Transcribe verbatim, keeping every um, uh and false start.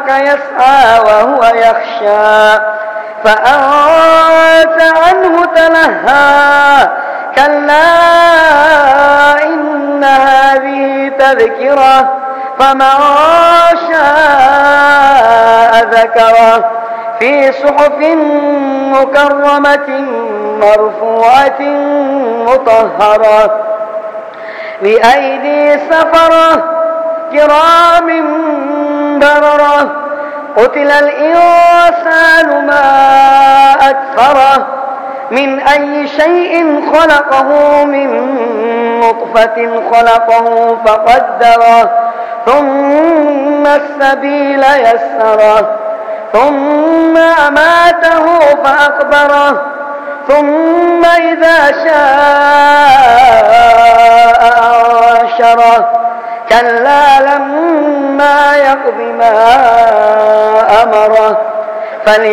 ربك يسعى وهو يخشى فأنت عنه تلهى كلا إن هذه تذكرة فمن شاء ذكره في صحف مكرمة مرفوعة مطهرة بأيدي سفرة كرام بررة قتل الإنسان ما أكفره من أي شيء خلقه من نطفة خلقه فقدره ثم السبيل يسره ثم أماته فأقبره ثم إذا شاء أنشره كلا لما يقض ما أمره